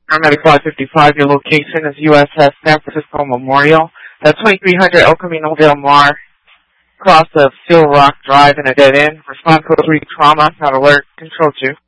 Paramedic 555, your location is USS San Francisco Memorial. That's 2300 El Camino Del Mar, cross of Steel Rock Drive in a dead end. Respond code 3 trauma, not alert, control 2.